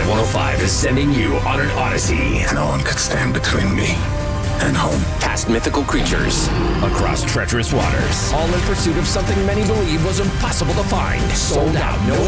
Live 105 is sending you on an odyssey. No one could stand between me and home. Past mythical creatures, across treacherous waters, all in pursuit of something many believe was impossible to find. Sold out. No